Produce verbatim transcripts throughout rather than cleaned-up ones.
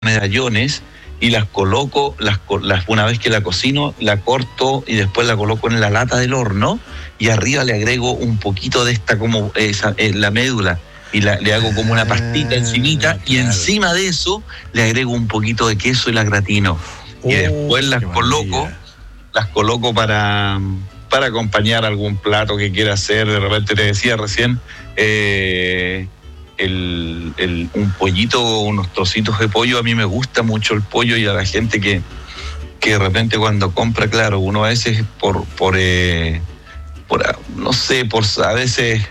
medallones y las coloco, las, las una vez que la cocino, la corto y después la coloco en la lata del horno y arriba le agrego un poquito de esta como esa, eh, la médula y la, le hago como una pastita encimita, claro. Y encima de eso le agrego un poquito de queso y la gratino. Oh, y después las coloco, las coloco para, para acompañar algún plato que quiera hacer. De repente te decía recién, eh, El, el, un pollito, unos trocitos de pollo. A mí me gusta mucho el pollo y a la gente que, que de repente cuando compra, claro, uno a veces por, por, eh, por no sé, por a veces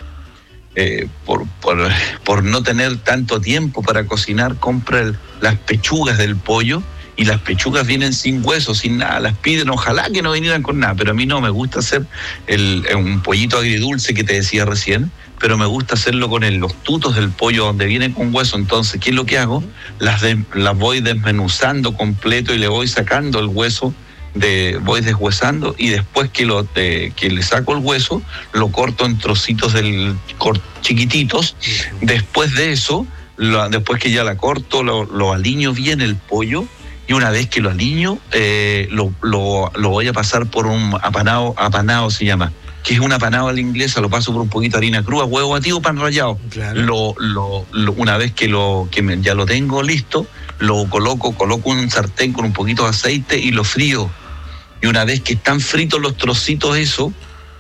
eh, por, por, por no tener tanto tiempo para cocinar, compra el, las pechugas del pollo y las pechugas vienen sin hueso, sin nada, las piden, ojalá que no vinieran con nada, pero a mí no, me gusta hacer el, un pollito agridulce que te decía recién, pero me gusta hacerlo con el, los tutos del pollo donde vienen con hueso. Entonces, ¿qué es lo que hago? Las, de, las voy desmenuzando completo y le voy sacando el hueso, de, voy deshuesando y después que, lo, de, que le saco el hueso, lo corto en trocitos del, cor, chiquititos. Después de eso, lo, después que ya la corto, lo, lo aliño bien el pollo. Y una vez que lo aliño, eh, lo, lo, lo voy a pasar por un apanado, apanado se llama, que es un apanado a la inglesa, lo paso por un poquito de harina cruda, huevo batido, pan rallado. Claro. Lo, lo, lo, una vez que, lo, que me, ya lo tengo listo, lo coloco, coloco un sartén con un poquito de aceite y lo frío. Y una vez que están fritos los trocitos, eso,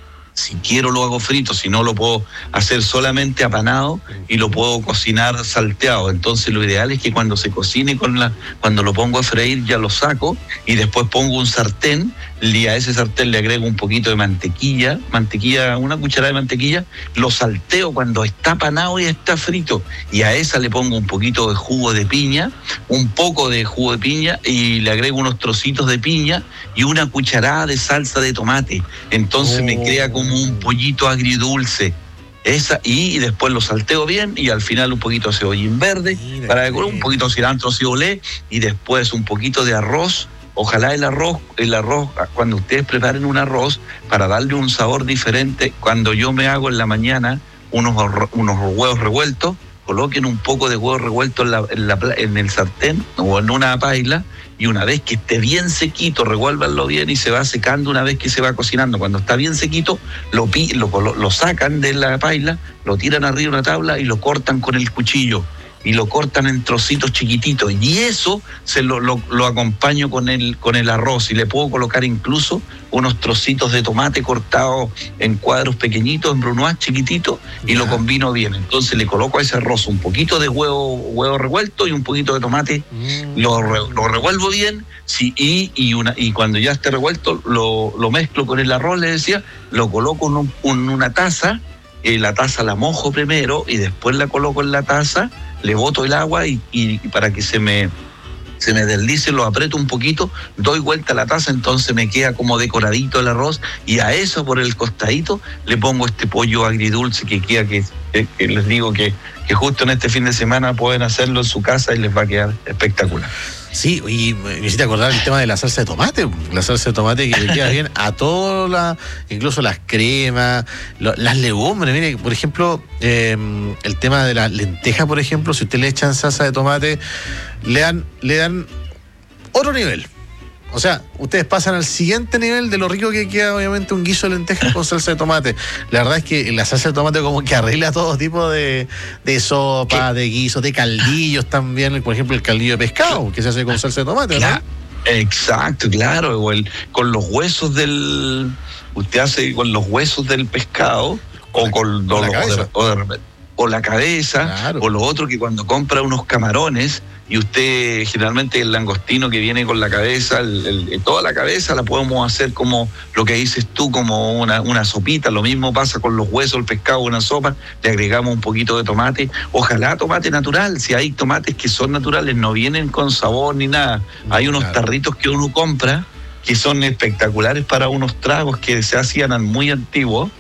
si quiero lo hago frito, si no lo puedo hacer solamente apanado y lo puedo cocinar salteado. Entonces lo ideal es que cuando se cocine, con la, cuando lo pongo a freír ya lo saco y después pongo un sartén y a ese sartén le agrego un poquito de mantequilla, mantequilla, una cucharada de mantequilla, lo salteo cuando está apanado y está frito y a esa le pongo un poquito de jugo de piña, un poco de jugo de piña y le agrego unos trocitos de piña y una cucharada de salsa de tomate. Entonces oh. me crea como un pollito agridulce. Esa, y después lo salteo bien y al final un poquito de cebollín verde, Mira, para decorar un poquito de cilantro cibolé y después un poquito de arroz. Ojalá el arroz, el arroz, cuando ustedes preparen un arroz, para darle un sabor diferente, cuando yo me hago en la mañana unos, unos huevos revueltos, coloquen un poco de huevo revuelto en, la, en, la, en el sartén o en una paila y una vez que esté bien sequito, revuélvanlo bien y se va secando una vez que se va cocinando. Cuando está bien sequito, lo, lo, lo sacan de la paila, lo tiran arriba de una tabla y lo cortan con el cuchillo. Y lo cortan en trocitos chiquititos y eso se lo, lo, lo acompaño con el, con el arroz y le puedo colocar incluso unos trocitos de tomate cortados en cuadros pequeñitos, en brunoise chiquititos y yeah. lo combino bien. Entonces le coloco a ese arroz un poquito de huevo, huevo revuelto y un poquito de tomate, mm. lo, lo revuelvo bien sí, y, y, una, y cuando ya esté revuelto lo, lo mezclo con el arroz, le decía, lo coloco en, un, en una taza, eh, la taza la mojo primero y después la coloco en la taza, le boto el agua y, y para que se me, se me deslice, lo aprieto un poquito, doy vuelta a la taza, entonces me queda como decoradito el arroz y a eso por el costadito le pongo este pollo agridulce que queda, que, que, que les digo que, que justo en este fin de semana pueden hacerlo en su casa y les va a quedar espectacular. Sí, y me hiciste acordar el tema de la salsa de tomate, la salsa de tomate que le queda bien a todo, la, incluso las cremas, lo, las legumbres. Mire, por ejemplo, eh, el tema de la lenteja, por ejemplo, si usted le echan salsa de tomate, le dan, le dan otro nivel. O sea, ustedes pasan al siguiente nivel de lo rico que queda, obviamente, un guiso de lentejas con salsa de tomate. La verdad es que la salsa de tomate como que arregla todo tipo de, de sopa, de guisos, de caldillos también. Por ejemplo, el caldillo de pescado, que se hace con salsa de tomate, ¿no? Exacto, claro. O el, con los huesos del... Usted hace con los huesos del pescado o con, con, con la cabeza. O de, o de, o la cabeza, claro. O lo otro que cuando compra unos camarones y usted generalmente el langostino que viene con la cabeza, el, el, toda la cabeza la podemos hacer como lo que dices tú, como una, una sopita. Lo mismo pasa con los huesos, el pescado, una sopa, le agregamos un poquito de tomate, ojalá tomate natural, si hay tomates que son naturales, no vienen con sabor ni nada. Hay unos claro. tarritos que uno compra que son espectaculares para unos tragos que se hacían muy antiguos.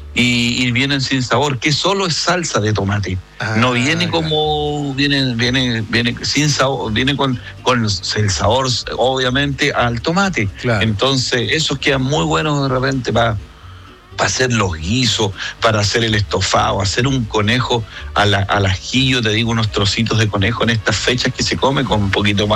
Y, y vienen sin sabor, que solo es salsa de tomate. Ah, no viene como, viene, viene, viene sin sabor, viene con, con el sabor, obviamente, al tomate. Claro. Entonces, esos quedan muy buenos de repente para para hacer los guisos, para hacer el estofado, hacer un conejo al, al ajillo, te digo, unos trocitos de conejo en estas fechas que se come con un poquito más